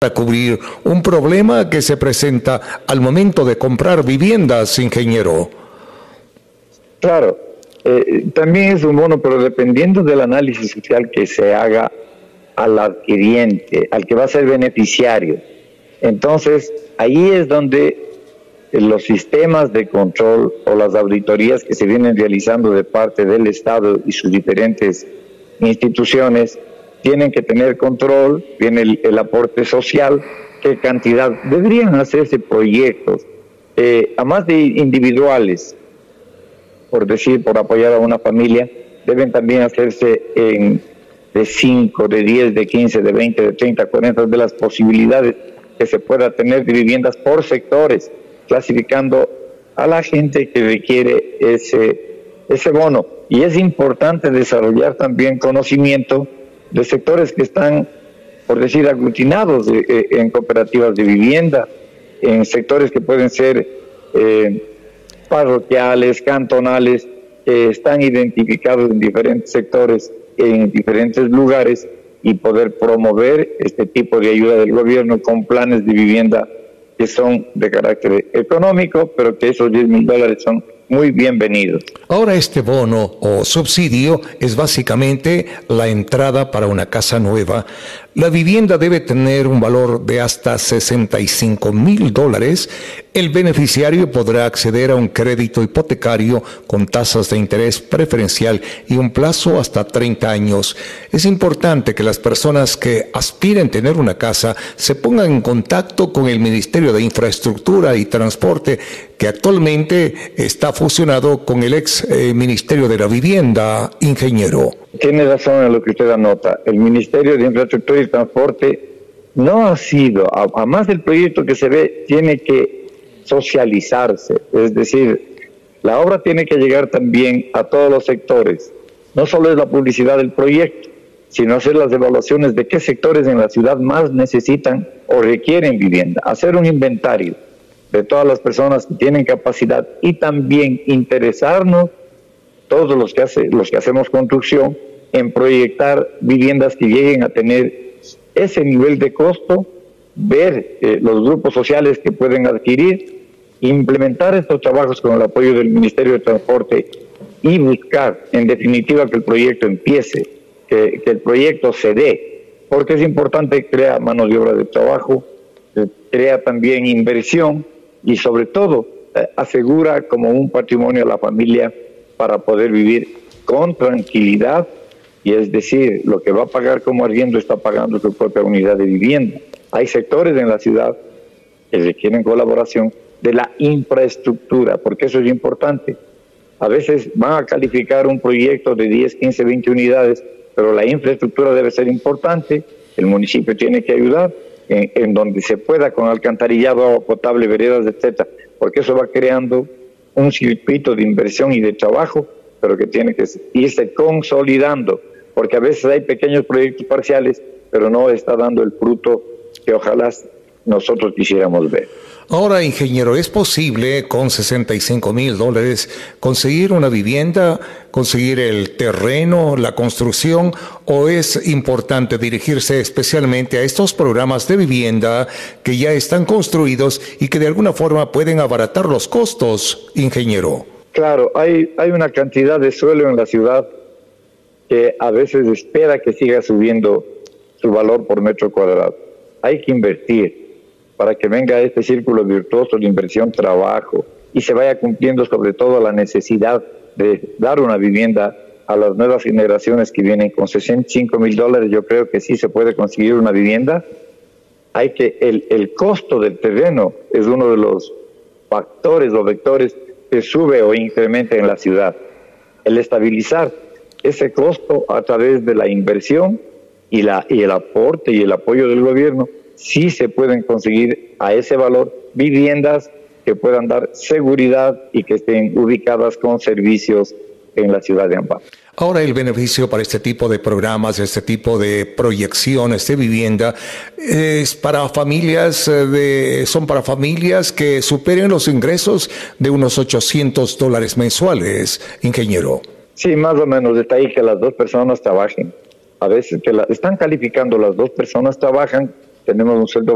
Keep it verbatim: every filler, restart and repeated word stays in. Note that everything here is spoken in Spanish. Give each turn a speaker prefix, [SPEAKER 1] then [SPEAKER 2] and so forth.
[SPEAKER 1] para cubrir un problema que se presenta al momento de comprar viviendas, ingeniero.
[SPEAKER 2] Claro, eh, también es un bono, pero dependiendo del análisis social que se haga al adquiriente, al que va a ser beneficiario. Entonces, ahí es donde los sistemas de control o las auditorías que se vienen realizando de parte del Estado y sus diferentes instituciones tienen que tener control, viene el, el aporte social, qué cantidad. Deberían hacerse proyectos, eh, además de individuales, por decir, por apoyar a una familia, deben también hacerse en, de cinco, de diez, de quince, de veinte, de treinta, cuarenta, de las posibilidades que se pueda tener de viviendas por sectores, clasificando a la gente que requiere ese, ese bono. Y es importante desarrollar también conocimiento de sectores que están, por decir, aglutinados de, eh, en cooperativas de vivienda, en sectores que pueden ser eh, parroquiales, cantonales, que están identificados en diferentes sectores, en diferentes lugares, y poder promover este tipo de ayuda del gobierno con planes de vivienda que son de carácter económico, pero que esos diez mil dólares son muy bienvenidos.
[SPEAKER 1] Ahora, este bono o subsidio es básicamente la entrada para una casa nueva. La vivienda debe tener un valor de hasta sesenta y cinco mil dólares. El beneficiario podrá acceder a un crédito hipotecario con tasas de interés preferencial y un plazo hasta treinta años. Es importante que las personas que aspiren tener una casa se pongan en contacto con el Ministerio de Infraestructura y Transporte, que actualmente está fusionado con el ex eh, Ministerio de la Vivienda, ingeniero.
[SPEAKER 2] Tiene razón en lo que usted anota. El Ministerio de Infraestructura y Transporte no ha sido, además del proyecto que se ve, tiene que socializarse. Es decir, la obra tiene que llegar también a todos los sectores. No solo es la publicidad del proyecto, sino hacer las evaluaciones de qué sectores en la ciudad más necesitan o requieren vivienda. Hacer un inventario de todas las personas que tienen capacidad y también interesarnos, todos los que, hace, los que hacemos construcción, en proyectar viviendas que lleguen a tener ese nivel de costo, ver eh, los grupos sociales que pueden adquirir, implementar estos trabajos con el apoyo del Ministerio de Transporte y buscar, en definitiva, que el proyecto empiece, que, que el proyecto se dé, porque es importante crear mano de obra de trabajo, eh, crea también inversión y sobre todo eh, asegura como un patrimonio a la familia para poder vivir con tranquilidad, y es decir, lo que va a pagar como arriendo está pagando su propia unidad de vivienda. Hay sectores en la ciudad que requieren colaboración de la infraestructura, porque eso es importante. A veces van a calificar un proyecto de diez, quince, veinte unidades, pero la infraestructura debe ser importante, el municipio tiene que ayudar en, en donde se pueda, con alcantarillado, agua potable, veredas, etcétera, porque eso va creando un circuito de inversión y de trabajo, pero que tiene que irse consolidando, porque a veces hay pequeños proyectos parciales, pero no está dando el fruto que ojalá nosotros quisiéramos ver.
[SPEAKER 1] Ahora, ingeniero, ¿es posible con sesenta y cinco mil dólares conseguir una vivienda, conseguir el terreno, la construcción, o es importante dirigirse especialmente a estos programas de vivienda que ya están construidos y que de alguna forma pueden abaratar los costos, ingeniero?
[SPEAKER 2] Claro, hay, hay una cantidad de suelo en la ciudad que a veces espera que siga subiendo su valor por metro cuadrado. Hay que invertir para que venga este círculo virtuoso de inversión, trabajo, y se vaya cumpliendo sobre todo la necesidad de dar una vivienda a las nuevas generaciones que vienen. Con sesenta y cinco mil dólares yo creo que sí se puede conseguir una vivienda. Hay que, el, el costo del terreno es uno de los factores o vectores que sube o incrementa en la ciudad. El estabilizar ese costo a través de la inversión y, la, y el aporte y el apoyo del gobierno, sí se pueden conseguir a ese valor viviendas que puedan dar seguridad y que estén ubicadas con servicios en la ciudad de Ambato.
[SPEAKER 1] Ahora, el beneficio para este tipo de programas, este tipo de proyecciones de vivienda, es para familias de, son para familias que superen los ingresos de unos ochocientos dólares mensuales, ingeniero.
[SPEAKER 2] Sí, más o menos, está ahí que las dos personas trabajen. A veces que la, están calificando, las dos personas trabajan, tenemos un sueldo